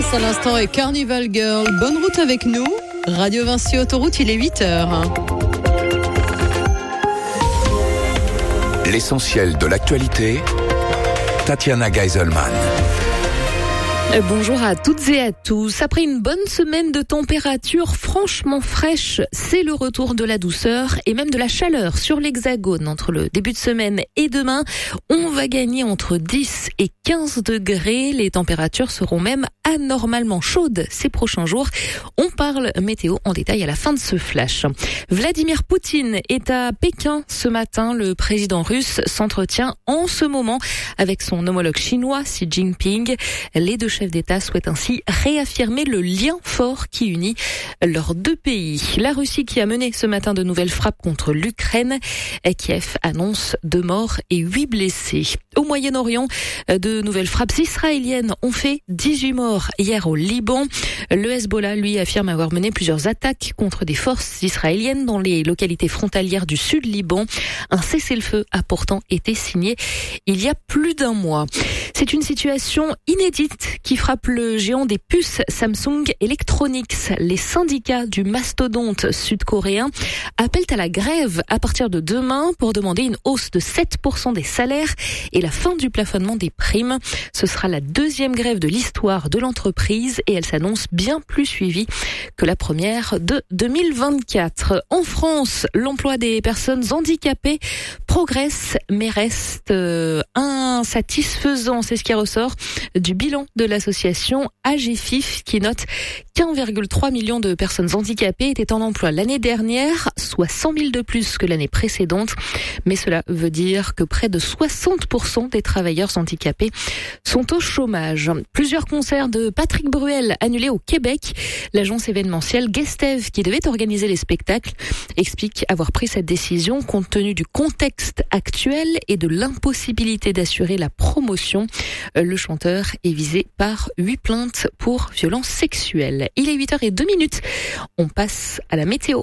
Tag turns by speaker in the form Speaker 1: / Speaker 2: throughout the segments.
Speaker 1: à l'instant et Carnival Girl. Bonne route avec nous. Radio Vinci Autoroute, il est 8h.
Speaker 2: L'essentiel de l'actualité, Tatiana Geiselman.
Speaker 3: Bonjour à toutes et à tous. Après une bonne semaine de température franchement fraîche, c'est le retour de la douceur et même de la chaleur sur l'Hexagone. Entre le début de semaine et demain, on va gagner entre 10 et 15 degrés. Les températures seront même anormalement chaudes ces prochains jours. On parle météo en détail à la fin de ce flash. Vladimir Poutine est à Pékin ce matin. Le président russe s'entretient en ce moment avec son homologue chinois Xi Jinping. Les deux chefs d'État souhaitent ainsi réaffirmer le lien fort qui unit leurs deux pays. La Russie qui a mené ce matin de nouvelles frappes contre l'Ukraine. Kiev annonce 2 morts et 8 blessés. Au Moyen-Orient, de nouvelles frappes israéliennes ont fait 18 morts hier au Liban. Le Hezbollah, lui, affirme avoir mené plusieurs attaques contre des forces israéliennes dans les localités frontalières du sud Liban. Un cessez-le-feu a pourtant été signé il y a plus d'un mois. C'est une situation inédite qui frappe le géant des puces Samsung Electronics. Les syndicats du mastodonte sud-coréen appellent à la grève à partir de demain pour demander une hausse de 7% des salaires et la fin du plafonnement des primes. Ce sera la deuxième grève de l'histoire de l'entreprise et elle s'annonce bien plus suivie que la première de 2024. En France, l'emploi des personnes handicapées progresse mais reste insatisfaisant. C'est ce qui ressort du bilan de l'association AGFIF qui note qu'1,3 million de personnes handicapées étaient en emploi l'année dernière, soit 100 000 de plus que l'année précédente. Mais cela veut dire que près de 60% des travailleurs handicapés sont au chômage. Plusieurs concerts de Patrick Bruel annulés au Québec. L'agence événementielle Guestev, qui devait organiser les spectacles, explique avoir pris cette décision compte tenu du contexte actuel et de l'impossibilité d'assurer la promotion. Le chanteur est visé par 8 plaintes pour violences sexuelles. Il est 8h02. On passe à la météo.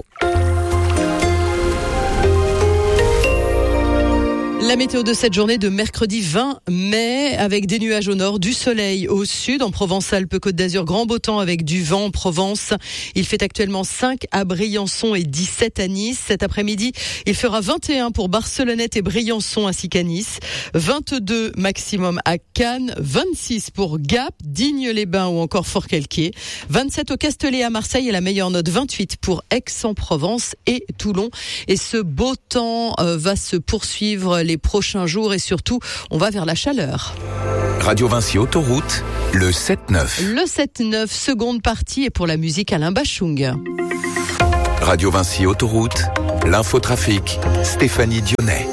Speaker 1: La météo de cette journée de mercredi 20 mai avec des nuages au nord, du soleil au sud. En Provence-Alpes-Côte d'Azur, grand beau temps avec du vent en Provence. Il fait actuellement 5 à Briançon et 17 à Nice. Cet après-midi, il fera 21 pour Barcelonnette et Briançon ainsi qu'à Nice. 22 maximum à Cannes, 26 pour Gap, Digne-les-Bains ou encore Forcalquier. 27 au Castellet à Marseille et la meilleure note 28 pour Aix-en-Provence et Toulon. Et ce beau temps va se poursuivre les prochains jours et surtout, on va vers la chaleur.
Speaker 2: Radio Vinci Autoroute, le 7-9.
Speaker 1: Le 7-9, seconde partie, et pour la musique Alain Bachung.
Speaker 2: Radio Vinci Autoroute, l'infotrafic, Stéphanie Dionnet.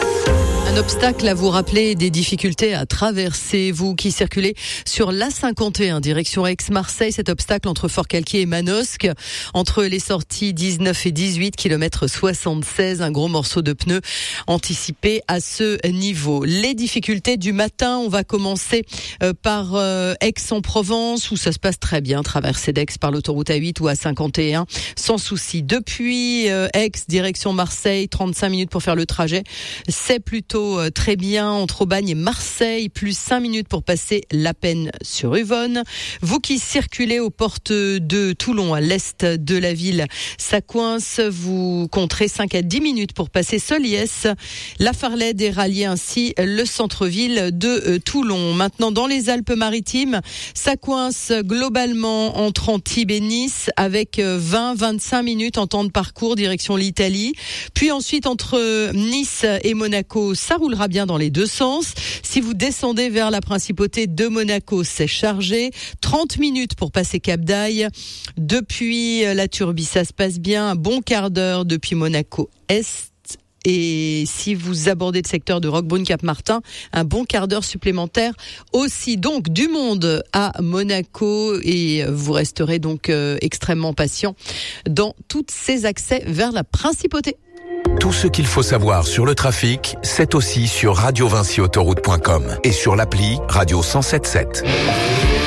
Speaker 1: Un obstacle à vous rappeler, des difficultés à traverser. Vous qui circulez sur l'A51, direction Aix-Marseille, cet obstacle entre Forcalquier et Manosque, entre les sorties 19 et 18, kilomètre 76, un gros morceau de pneu anticipé à ce niveau. Les difficultés du matin, on va commencer par Aix-en-Provence, où ça se passe très bien, traversée d'Aix par l'autoroute A8 ou A51, sans souci. Depuis Aix, direction Marseille, 35 minutes pour faire le trajet, c'est plutôt très bien entre Aubagne et Marseille, plus 5 minutes pour passer La Penne sur Uvonne. Vous qui circulez aux portes de Toulon, à l'est de la ville, ça coince, vous compterez 5 à 10 minutes pour passer Soliès, la Farlède et rallier ainsi le centre-ville de Toulon. Maintenant, dans les Alpes-Maritimes, ça coince globalement entre Antibes et Nice avec 20-25 minutes en temps de parcours direction l'Italie. Puis ensuite, entre Nice et Monaco, ça roulera bien dans les deux sens. Si vous descendez vers la principauté de Monaco, c'est chargé. 30 minutes pour passer Cap d'Aille. Depuis la Turbie, ça se passe bien. Un bon quart d'heure depuis Monaco Est. Et si vous abordez le secteur de Roquebrune-Cap-Martin, un bon quart d'heure supplémentaire aussi. Donc du monde à Monaco et vous resterez donc extrêmement patient dans tous ces accès vers la principauté.
Speaker 2: Tout ce qu'il faut savoir sur le trafic, c'est aussi sur radiovinciautoroute.com et sur l'appli Radio 107.7.